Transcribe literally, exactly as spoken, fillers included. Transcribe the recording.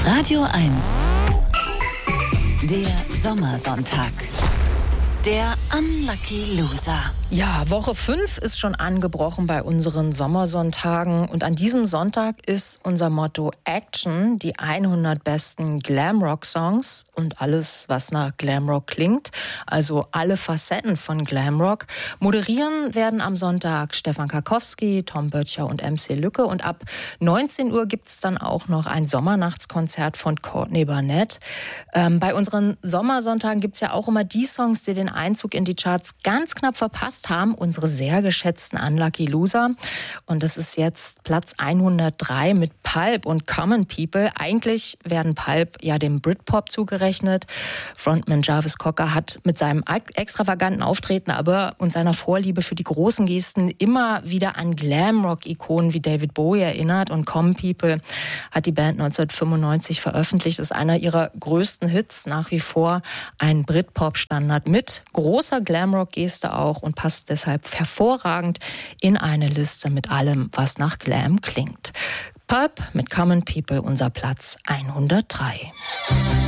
Radio eins. Der Sommersonntag. Der Unlucky Loser. Ja, Woche fünf ist schon angebrochen bei unseren Sommersonntagen. Und an diesem Sonntag ist unser Motto Action, die hundert besten Glamrock-Songs und alles, was nach Glamrock klingt. Also alle Facetten von Glamrock. Moderieren werden am Sonntag Stefan Karkowski, Tom Böttcher und M C Lücke. Und ab neunzehn Uhr gibt es dann auch noch ein Sommernachtskonzert von Courtney Barnett. Ähm, bei unseren Sommersonntagen gibt es ja auch immer die Songs, die den Einzug in die Charts ganz knapp verpasst haben, unsere sehr geschätzten Unlucky Loser. Und das ist jetzt Platz hundertdrei mit Pulp und Common People. Eigentlich werden Pulp ja dem Britpop zugerechnet. Frontman Jarvis Cocker hat mit seinem extravaganten Auftreten aber und seiner Vorliebe für die großen Gesten immer wieder an Glamrock-Ikonen wie David Bowie erinnert. Und Common People hat die Band neunzehnhundertfünfundneunzig veröffentlicht. Das ist einer ihrer größten Hits, nach wie vor ein Britpop-Standard mit großer Glamrock-Geste auch und passt deshalb hervorragend in eine Liste mit allem, was nach Glam klingt. Pulp mit Common People, unser Platz hundertdrei.